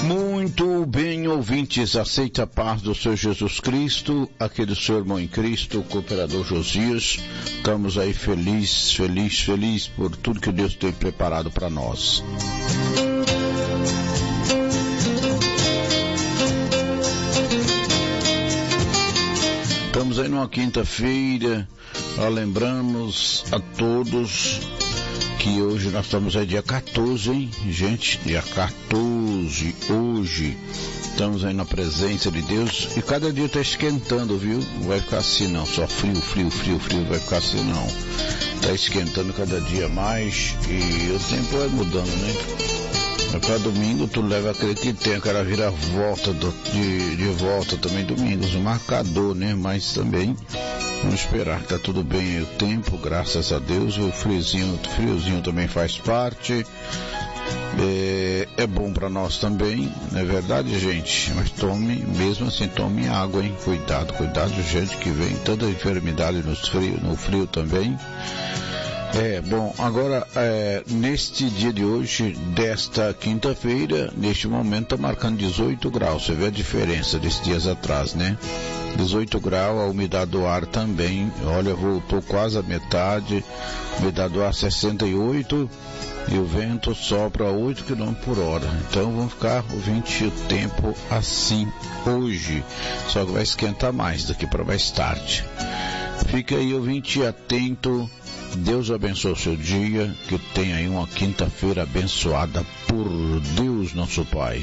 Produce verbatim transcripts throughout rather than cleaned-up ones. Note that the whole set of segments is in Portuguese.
Muito bem, ouvintes, aceita a paz do Senhor Jesus Cristo, aqui do seu irmão em Cristo, o cooperador Josias. Estamos aí felizes, felizes, felizes por tudo que Deus tem preparado para nós. Estamos aí numa quinta-feira, lembramos a todos que hoje nós estamos aí dia quatorze, hein, gente? Dia quatorze, hoje. Estamos aí na presença de Deus e cada dia está esquentando, viu? Não vai ficar assim não, só frio, frio, frio, frio, vai ficar assim não. Está esquentando cada dia mais e o tempo vai mudando, né? Para domingo tu leva a crer que tem aquela vira-volta do, de, de volta também domingos, um marcador, né? Mas também vamos esperar que tá tudo bem aí o tempo, graças a Deus. O friozinho, o friozinho também faz parte. É, é bom para nós também, não é verdade, gente? Mas tome, mesmo assim, tome água, hein? Cuidado, cuidado, gente, que vem tanta enfermidade no frio, no frio também. É, bom, agora, é, neste dia de hoje, desta quinta-feira, neste momento está marcando dezoito graus, você vê a diferença desses dias atrás, né? dezoito graus, a umidade do ar também, olha, voltou quase a metade, umidade do ar sessenta e oito, e o vento sopra oito quilômetros por hora, então vamos ficar ouvindo o tempo assim hoje, só que vai esquentar mais daqui para mais tarde. Fica aí, ouvinte, atento. Deus abençoe o seu dia, que tenha aí uma quinta-feira abençoada por Deus nosso Pai.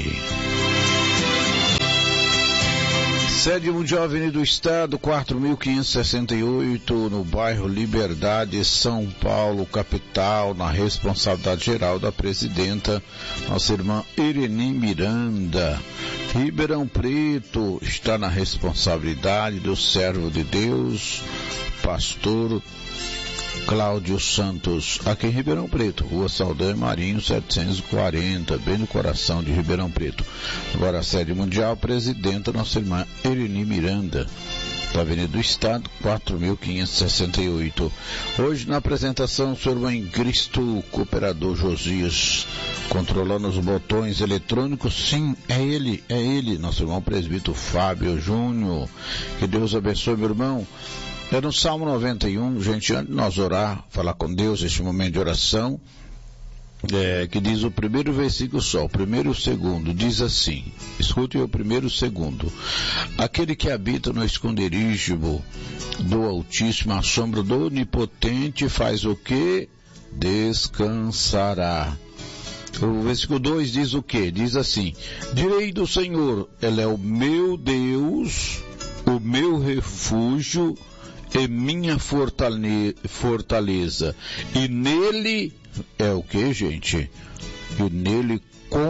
Sede Mundial Avenida do Estado, quatro mil quinhentos e sessenta e oito, no bairro Liberdade, São Paulo, capital, na responsabilidade geral da presidenta, nossa irmã Ireni Miranda. Ribeirão Preto está na responsabilidade do servo de Deus, pastor Cláudio Santos, aqui em Ribeirão Preto, Rua Saldanha Marinho setecentos e quarenta, bem no coração de Ribeirão Preto. Agora a sede mundial, presidenta, nossa irmã Ireni Miranda, da Avenida do Estado, quatro mil quinhentos e sessenta e oito. Hoje na apresentação, o seu irmão em Cristo, cooperador Josias, controlando os botões eletrônicos. Sim, é ele, é ele, nosso irmão presbítero Fábio Júnior. Que Deus abençoe, meu irmão. É no Salmo noventa e um, gente, antes de nós orar, falar com Deus, este momento de oração, é, que diz o primeiro versículo só, o primeiro e o segundo, diz assim, escute o primeiro e o segundo: aquele que habita no esconderijo do Altíssimo, à sombra do Onipotente, faz o quê? Descansará. O versículo dois diz o quê? Diz assim: direi do Senhor, Ele é o meu Deus, o meu refúgio, é minha fortale- fortaleza, e nele é o que, gente? E nele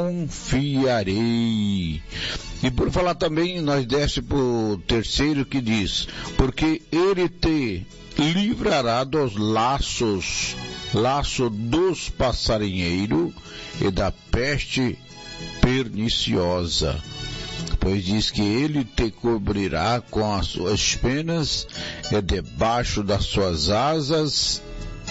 confiarei. E por falar também, nós desce pro terceiro que diz: porque ele te livrará dos laços, laço dos passarinheiros e da peste perniciosa. Pois diz que ele te cobrirá com as suas penas, e debaixo das suas asas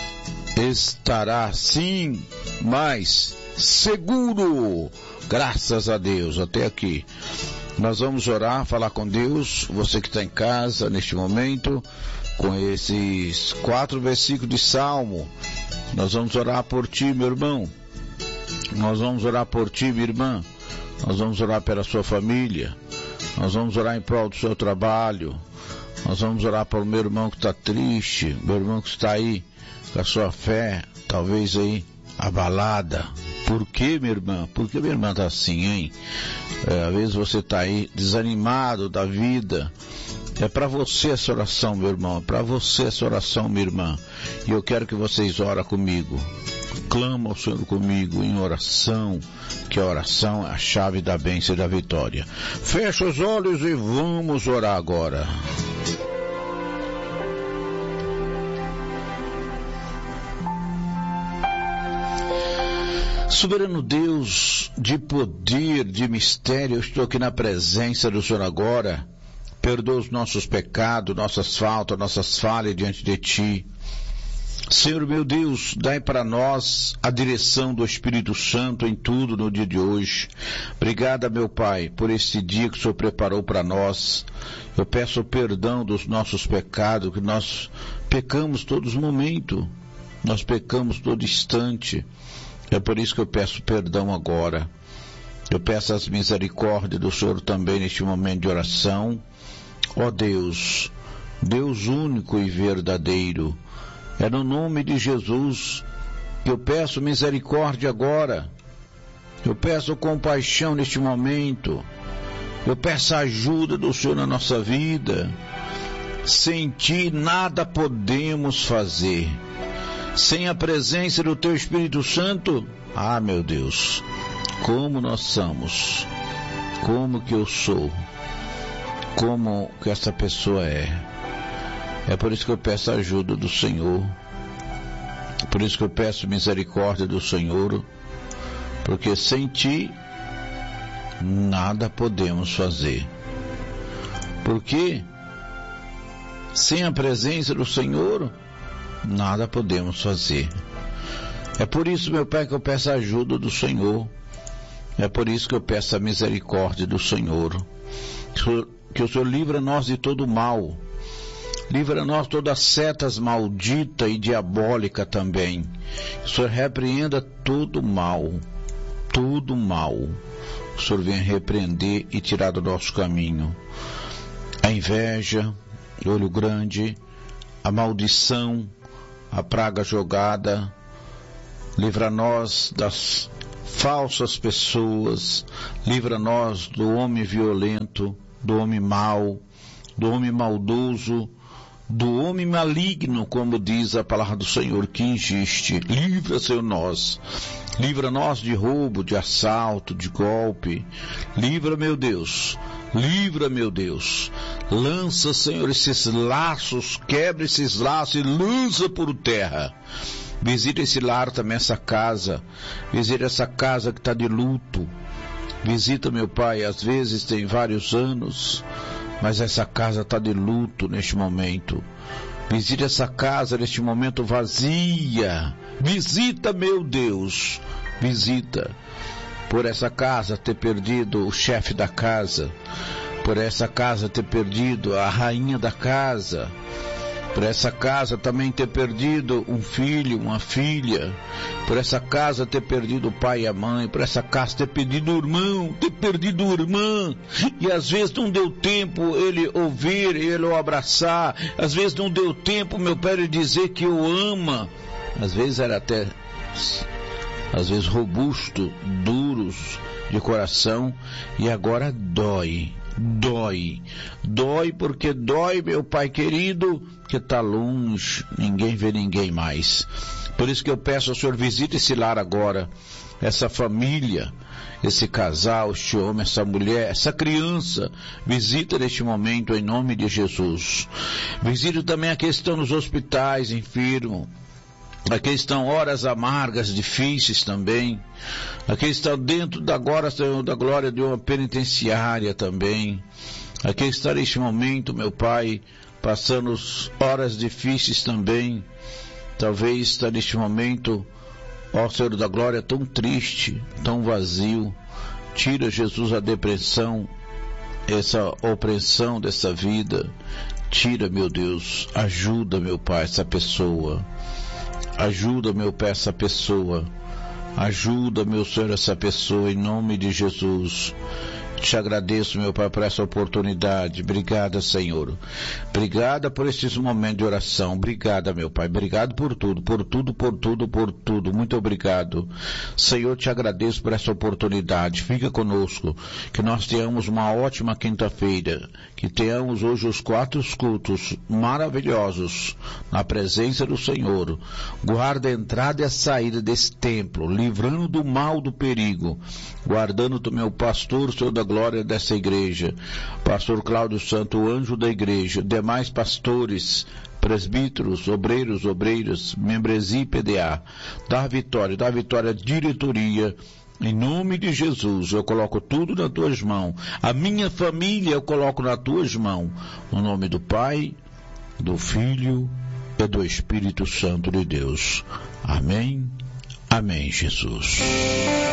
estará assim mais seguro. Graças a Deus, até aqui. Nós vamos orar, falar com Deus, você que está em casa neste momento, com esses quatro versículos de Salmo. Nós vamos orar por ti, meu irmão. Nós vamos orar por ti, minha irmã. Nós vamos orar pela sua família, nós vamos orar em prol do seu trabalho, nós vamos orar pelo meu irmão que está triste, meu irmão que está aí com a sua fé, talvez aí abalada. Por que, minha irmã? Por que minha irmã está assim, hein? É, às vezes você está aí desanimado da vida. É para você essa oração, meu irmão, é para você essa oração, minha irmã. E eu quero que vocês orem comigo. Clama ao Senhor comigo em oração, que a oração é a chave da bênção e da vitória. Fecha os olhos e vamos orar agora. Soberano Deus, de poder, de mistério, eu estou aqui na presença do Senhor agora. Perdoa os nossos pecados, nossas faltas, nossas falhas diante de Ti. Senhor meu Deus, dai para nós a direção do Espírito Santo em tudo no dia de hoje. Obrigada, meu Pai, por este dia que o Senhor preparou para nós. Eu peço perdão dos nossos pecados, que nós pecamos todos os momentos, nós pecamos todo instante. É por isso que eu peço perdão agora. Eu peço as misericórdias do Senhor também neste momento de oração. Ó Deus, Deus único e verdadeiro, é no nome de Jesus que eu peço misericórdia agora. Eu peço compaixão neste momento. Eu peço a ajuda do Senhor na nossa vida. Sem Ti nada podemos fazer. Sem a presença do Teu Espírito Santo, ah, meu Deus, como nós somos, como que eu sou, como que essa pessoa é. É por isso que eu peço a ajuda do Senhor. Por isso que eu peço misericórdia do Senhor. Porque sem Ti, nada podemos fazer. Porque sem a presença do Senhor, nada podemos fazer. É por isso, meu Pai, que eu peço a ajuda do Senhor. É por isso que eu peço a misericórdia do Senhor. Que o Senhor livra nós de todo mal. Livra-nos todas as setas malditas e diabólicas também. O Senhor repreenda todo mal, todo mal. O Senhor venha repreender e tirar do nosso caminho a inveja, o olho grande, a maldição, a praga jogada. Livra-nos das falsas pessoas. Livra-nos do homem violento, do homem mau, do homem maldoso, do homem maligno, como diz a palavra do Senhor, que existe. Livra, Senhor, nós. Livra nós de roubo, de assalto, de golpe. Livra, meu Deus. Livra, meu Deus. Lança, Senhor, esses laços, quebra esses laços e lança por terra. Visita esse lar também, essa casa. Visita essa casa que está de luto. Visita, meu Pai, às vezes tem vários anos, mas essa casa está de luto neste momento. Visita essa casa neste momento vazia. Visita, meu Deus. Visita. Por essa casa ter perdido o chefe da casa. Por essa casa ter perdido a rainha da casa. Por essa casa também ter perdido um filho, uma filha. Por essa casa ter perdido o pai e a mãe. Por essa casa ter perdido o irmão, ter perdido a irmã. E às vezes não deu tempo ele ouvir, ele o abraçar. Às vezes não deu tempo, meu pai, ele dizer que o ama. Às vezes era até, às vezes robusto, duros de coração. E agora dói. Dói, dói porque dói, meu Pai querido, que está longe, ninguém vê ninguém mais. Por isso que eu peço ao Senhor, visite esse lar agora, essa família, esse casal, este homem, essa mulher, essa criança. Visita neste momento em nome de Jesus. Visite também aqueles que estão nos hospitais, enfermos. Aqueles estão horas amargas, difíceis também. Aqueles estão dentro da, agora, da glória de uma penitenciária também. Aqueles estão neste momento, meu Pai, passando horas difíceis também. Talvez está neste momento, ó Senhor da glória, tão triste, tão vazio. Tira, Jesus, a depressão, essa opressão dessa vida. Tira, meu Deus, ajuda, meu Pai, essa pessoa. Ajuda, meu Pai, essa pessoa. Ajuda, meu Senhor, essa pessoa, em nome de Jesus. Te agradeço, meu Pai, por essa oportunidade. Obrigada, Senhor. Obrigada por esses momentos de oração. Obrigada, meu Pai. Obrigado por tudo, por tudo, por tudo, por tudo. Muito obrigado. Senhor, te agradeço por essa oportunidade. Fica conosco. Que nós tenhamos uma ótima quinta-feira. Que tenhamos hoje os quatro cultos maravilhosos na presença do Senhor. Guarda a entrada e a saída desse templo, livrando do mal, do perigo. Guardando do meu pastor, Senhor da glória dessa igreja, pastor Cláudio Santo, o anjo da igreja, demais pastores, presbíteros, obreiros, obreiras, membresia e P D A, dá vitória, dá vitória à diretoria, em nome de Jesus. Eu coloco tudo nas tuas mãos, a minha família eu coloco nas tuas mãos, no nome do Pai, do Filho e do Espírito Santo de Deus. Amém. Amém, Jesus.